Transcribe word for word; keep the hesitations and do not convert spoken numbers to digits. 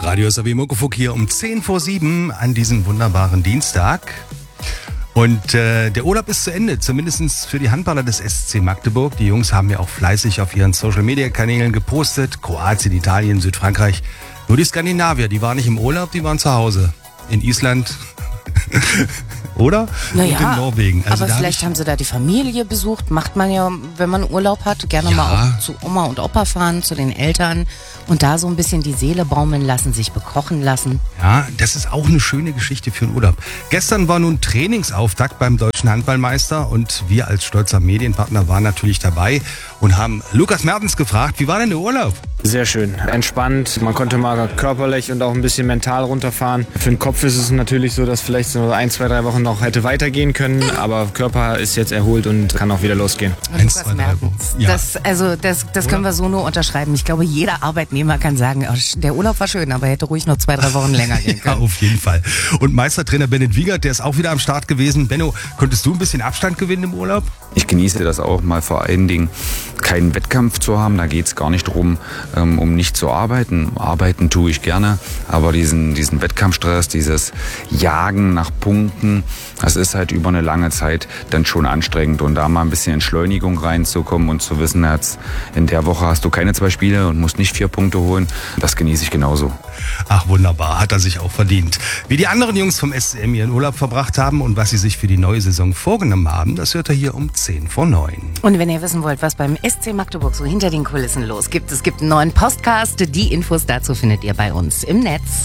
Radio S R W Muckefuck hier um zehn vor sieben an diesem wunderbaren Dienstag. Und äh, der Urlaub ist zu Ende, zumindest für die Handballer des S C Magdeburg. Die Jungs haben ja auch fleißig auf ihren Social-Media-Kanälen gepostet. Kroatien, Italien, Südfrankreich. Nur die Skandinavier, die waren nicht im Urlaub, die waren zu Hause. In Island. Oder? Naja, und in Norwegen. Also aber vielleicht haben sie da die Familie besucht. Macht man ja, wenn man Urlaub hat, gerne Ja. mal auch zu Oma und Opa fahren, zu den Eltern und da so ein bisschen die Seele baumeln lassen, sich bekochen lassen. Ja, das ist auch eine schöne Geschichte für einen Urlaub. Gestern war nun Trainingsauftakt beim Deutschen Handballmeister und wir als stolzer Medienpartner waren natürlich dabei und haben Lukas Mertens gefragt, wie war denn der Urlaub? Sehr schön, entspannt. Man konnte mal körperlich und auch ein bisschen mental runterfahren. Für den Kopf ist es natürlich so, dass vielleicht so ein, zwei, drei Wochen noch hätte weitergehen können, aber Körper ist jetzt erholt und kann auch wieder losgehen. Eins, Lukas zwei, drei Mertens, Wochen. Ja. Das, also das, das können wir so nur unterschreiben. Ich glaube, jeder Arbeitnehmer kann sagen, oh, der Urlaub war schön, aber hätte ruhig noch zwei, drei Wochen länger gehen Ja, können. auf jeden Fall. Und Meistertrainer Bennett Wiegert, der ist auch wieder am Start gewesen. Benno, konntest du ein bisschen Abstand gewinnen im Urlaub? Ich genieße das auch mal vor allen Dingen, keinen Wettkampf zu haben. Da geht es gar nicht darum, ähm, um nicht zu arbeiten. Arbeiten tue ich gerne, aber diesen, diesen Wettkampfstress, dieses Jagen nach Punkten, das ist halt über eine lange Zeit dann schon anstrengend. Und da mal ein bisschen Entschleunigung reinzukommen und zu wissen, jetzt in der Woche hast du keine zwei Spiele und musst nicht vier Punkte holen, das genieße ich genauso. Ach wunderbar, hat er sich auch verdient. Wie die anderen Jungs vom S C M ihren Urlaub verbracht haben und was sie sich für die neue Saison vorgenommen haben, das hört er hier um zehn vor neun. Und wenn ihr wissen wollt, was beim S C Magdeburg so hinter den Kulissen los gibt, es gibt einen neuen Podcast. Die Infos dazu findet ihr bei uns im Netz.